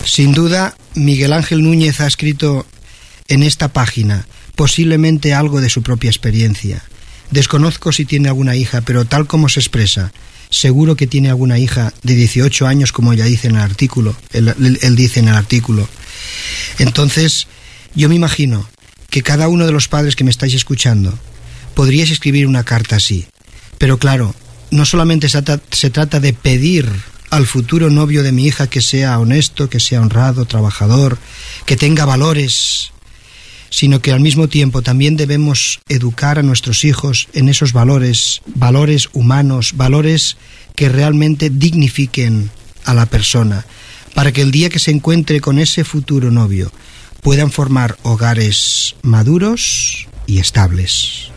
Sin duda, Miguel Ángel Núñez ha escrito en esta página posiblemente algo de su propia experiencia. Desconozco si tiene alguna hija, pero tal como se expresa, seguro que tiene alguna hija de 18 años, como ella dice en el artículo. Él dice en el artículo. Entonces, yo me imagino que cada uno de los padres que me estáis escuchando podríais escribir una carta así. Pero claro, no solamente se trata de pedir al futuro novio de mi hija que sea honesto, que sea honrado, trabajador, que tenga valores, sino que al mismo tiempo también debemos educar a nuestros hijos en esos valores, valores humanos, valores que realmente dignifiquen a la persona, para que el día que se encuentre con ese futuro novio puedan formar hogares maduros y estables.